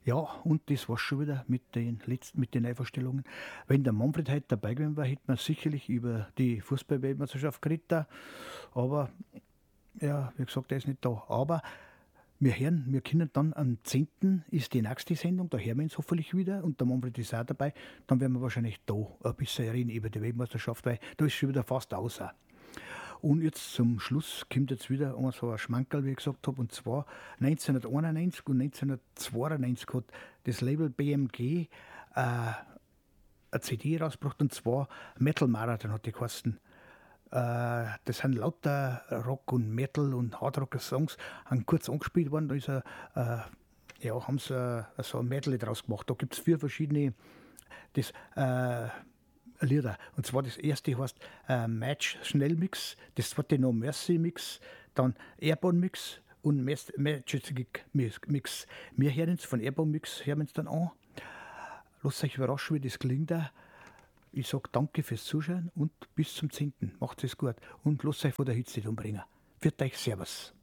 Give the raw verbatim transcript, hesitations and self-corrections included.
Ja, und das war's schon wieder mit den letzten, mit den Neuvorstellungen. Wenn der Manfred heute dabei gewesen wäre, hätte man sicherlich über die Fußball-Weltmeisterschaft geredet, da. Aber, ja, wie gesagt, er ist nicht da. Aber wir hören, wir können dann am zehnten ist die nächste Sendung, da hören wir uns hoffentlich wieder und der Manfred ist auch dabei. Dann werden wir wahrscheinlich da ein bisschen reden über die Weltmeisterschaft, weil da ist schon wieder fast aus. Und jetzt zum Schluss kommt jetzt wieder so ein Schmankerl, wie ich gesagt habe, und zwar neunzehnhunderteinundneunzig und neunzehnhundertzweiundneunzig hat das Label B M G äh, eine C D rausgebracht, und zwar Metal Marathon hat die geheißen. Äh, das sind lauter Rock und Metal und Hardrocker-Songs, haben kurz angespielt worden, da ist ein, äh, ja, haben sie äh, so ein Medley draus gemacht. Da gibt es vier verschiedene das, äh, Lieder. Und zwar das erste heißt äh, Match Schnellmix, das zweite noch Mercy Mix, dann Airborne Mix und Magic Mix. Wir hören uns von Airborne Mix, hören uns dann an. Lasst euch überraschen, wie das klingt. Ich sage danke fürs Zuschauen und bis zum zehnten Macht es gut und lasst euch von der Hitze umbringen. Für euch, Servus.